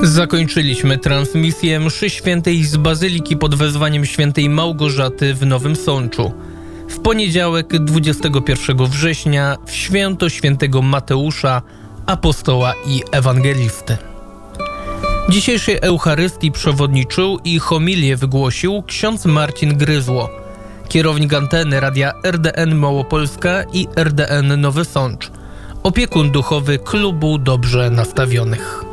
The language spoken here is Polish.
Zakończyliśmy transmisję mszy świętej z Bazyliki pod wezwaniem świętej Małgorzaty w Nowym Sączu. W poniedziałek 21 września w święto świętego Mateusza, apostoła i ewangelisty. Dzisiejszej Eucharystii przewodniczył i homilię wygłosił ksiądz Marcin Gryzło, kierownik anteny radia RDN Małopolska i RDN Nowy Sącz, opiekun duchowy klubu Dobrze Nastawionych.